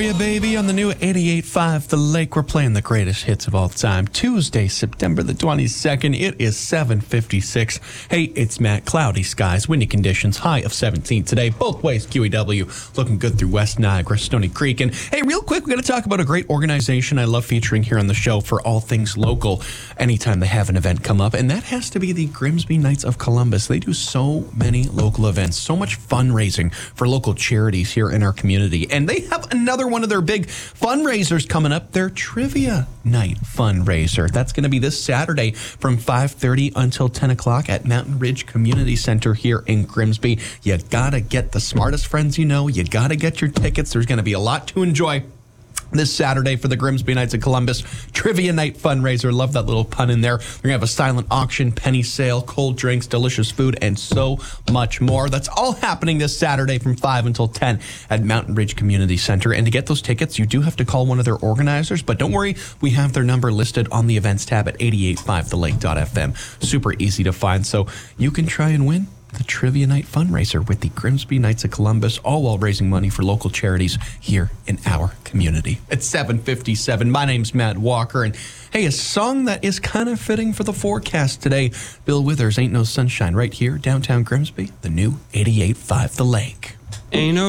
Yeah, baby, on the new 88.5 The Lake, we're playing the greatest hits of all time. Tuesday, September the 22nd, it is 7:56. Hey, it's Matt. Cloudy skies, windy conditions, high of 17 today. Both ways, QEW, looking good through West Niagara, Stony Creek. And hey, real quick, we're going to talk about a great organization I love featuring here on the show for all things local anytime they have an event come up, and that has to be the Grimsby Knights of Columbus. They do so many local events, so much fundraising for local charities here in our community. And they have another one of their big fundraisers coming up, their Trivia Night fundraiser. That's going to be this Saturday from 5:30 until 10 o'clock at Mountain Ridge Community Center here in Grimsby. You got to get the smartest friends you know. You got to get your tickets. There's going to be a lot to enjoy this Saturday for the Grimsby Knights of Columbus Trivia Night fundraiser. Love that little pun in there. We're going to have a silent auction, penny sale, cold drinks, delicious food, and so much more. That's all happening this Saturday from 5 until 10 at Mountain Ridge Community Center. And to get those tickets, you do have to call one of their organizers, but don't worry, we have their number listed on the events tab at 88.5thelake.fm. Super easy to find, so you can try and win the Trivia Night fundraiser with the Grimsby Knights of Columbus, all while raising money for local charities here in our community. It's 7:57. My name's Matt Walker, and hey, a song that is kind of fitting for the forecast today. Bill Withers, Ain't No Sunshine, right here, downtown Grimsby, the new 88.5 The Lake. Ain't no